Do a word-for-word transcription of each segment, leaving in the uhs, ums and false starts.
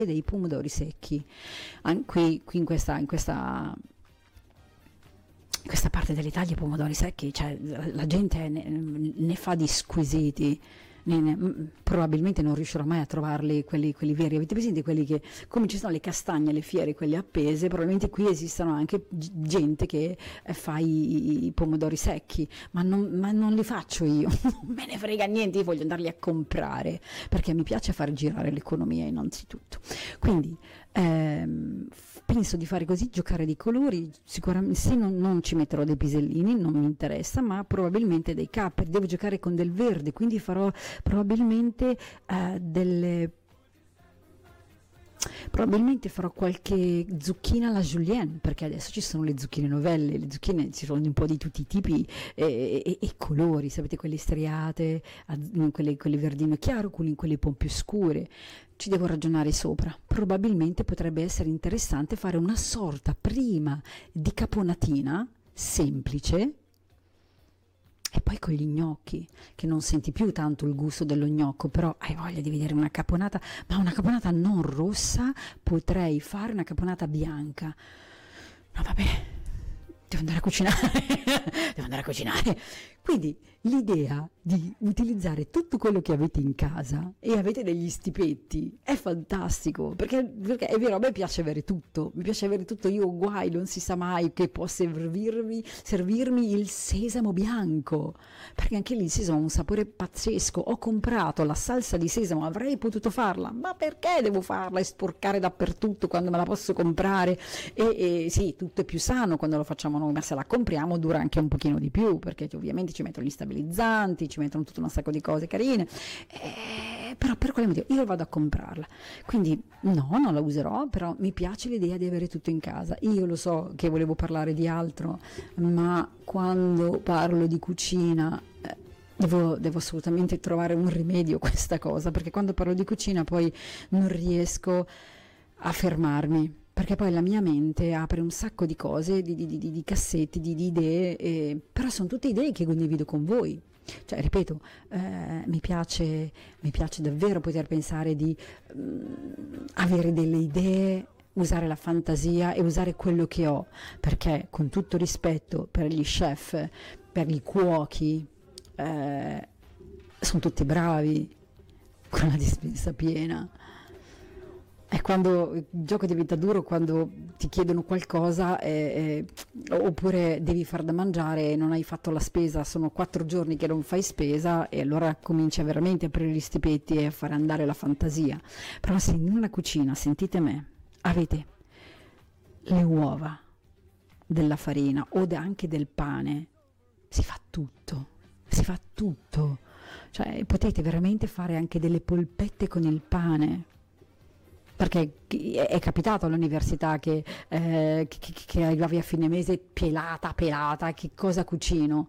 dei pomodori secchi. An- qui, qui in questa, in questa in questa parte dell'Italia i pomodori secchi, cioè la gente ne, ne fa di squisiti. Ne, ne, probabilmente non riuscirò mai a trovarli quelli, quelli veri. Avete presente quelli che, come ci sono le castagne alle fiere, quelle appese, probabilmente qui esistono anche g- gente che eh, fa i, i pomodori secchi, ma non, ma non li faccio io, non me ne frega niente, io voglio andarli a comprare perché mi piace far girare l'economia innanzitutto. Quindi ehm, penso di fare così, giocare di colori. Sicuramente sì, non, non ci metterò dei pisellini, non mi interessa, ma probabilmente dei capperi. Devo giocare con del verde, quindi farò probabilmente eh, delle probabilmente farò qualche zucchina alla julienne, perché adesso ci sono le zucchine novelle, le zucchine ci sono un po' di tutti i tipi e, e, e colori, sapete, quelle striate, quelle, quelle verdino chiaro, quelle, quelle un po' più scure. Ci devo ragionare sopra. Probabilmente potrebbe essere interessante fare una sorta prima di caponatina semplice e poi con gli gnocchi, che non senti più tanto il gusto dello gnocco, però hai voglia di vedere una caponata, ma una caponata non rossa. Potrei fare una caponata bianca. No, vabbè, devo andare a cucinare, devo andare a cucinare. Quindi l'idea di utilizzare tutto quello che avete in casa e avete degli stipetti è fantastico, perché, perché è vero, a me piace avere tutto, mi piace avere tutto, io guai, non si sa mai che può servirmi, servirmi il sesamo bianco, perché anche lì il sesamo ha un sapore pazzesco. Ho comprato la salsa di sesamo, avrei potuto farla, ma perché devo farla e sporcare dappertutto quando me la posso comprare? E, e sì, tutto è più sano quando lo facciamo noi, ma se la compriamo dura anche un pochino di più, perché ovviamente ci mettono gli stabilizzanti, ci mettono tutto un sacco di cose carine, eh, però per quale motivo io vado a comprarla? Quindi no, non la userò, però mi piace l'idea di avere tutto in casa. Io lo so che volevo parlare di altro, ma quando parlo di cucina eh, devo, devo assolutamente trovare un rimedio a questa cosa, perché quando parlo di cucina poi non riesco a fermarmi, perché poi la mia mente apre un sacco di cose, di, di, di, di cassetti, di, di idee, e, però sono tutte idee che condivido con voi. Cioè, ripeto, eh, mi piace, mi piace davvero poter pensare di mm, avere delle idee, usare la fantasia e usare quello che ho, perché con tutto rispetto per gli chef, per i cuochi, eh, sono tutti bravi, con la dispensa piena. È quando il gioco diventa duro, quando ti chiedono qualcosa eh, eh, oppure devi far da mangiare e non hai fatto la spesa, sono quattro giorni che non fai spesa e allora comincia veramente a aprire gli stipetti e a fare andare la fantasia. Però se in una cucina, sentite me, avete le uova della farina o anche del pane, si fa tutto, si fa tutto. Cioè potete veramente fare anche delle polpette con il pane. Perché è capitato all'università che, eh, che, che, che arrivavi a fine mese pelata, pelata, che cosa cucino?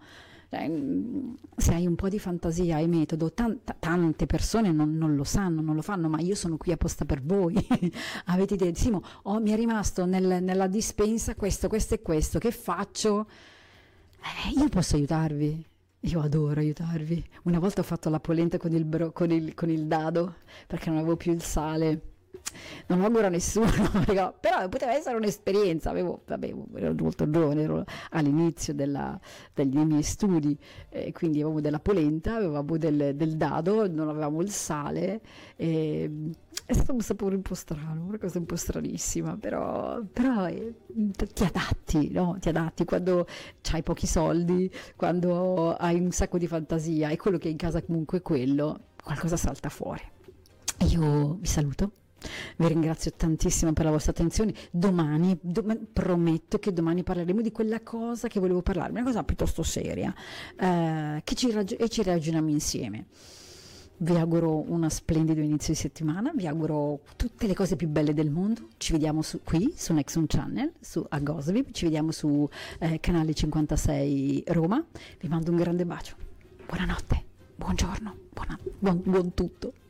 Se hai un po' di fantasia e metodo, tanta, tante persone non, non lo sanno, non lo fanno, ma io sono qui apposta per voi. Avete idea? Simo, oh, mi è rimasto nel, nella dispensa questo, questo e questo, che faccio? Eh, io posso aiutarvi. Io adoro aiutarvi. Una volta ho fatto la polenta con il, bro, con il, con il dado, perché non avevo più il sale. Non lo auguro a nessuno, però poteva essere un'esperienza. Avevo, vabbè, ero molto giovane, ero all'inizio della, degli miei studi, eh, quindi avevamo della polenta, avevamo del, del dado, non avevamo il sale, e, è stato un sapore un po' strano, una cosa un po' stranissima, però, però eh, ti adatti, no? Ti adatti quando hai pochi soldi, quando hai un sacco di fantasia e quello che hai in casa comunque è quello, qualcosa salta fuori. Io vi saluto. Vi ringrazio tantissimo per la vostra attenzione. Domani, dom- prometto che domani parleremo di quella cosa che volevo parlarvi, una cosa piuttosto seria, eh, che ci rag- e ci ragioniamo insieme. Vi auguro uno splendido inizio di settimana, vi auguro tutte le cose più belle del mondo. Ci vediamo su, qui su Nexon Channel, su Agosvib, ci vediamo su eh, canale cinquantasei Roma. Vi mando un grande bacio. Buonanotte, buongiorno, buona, buon, buon tutto.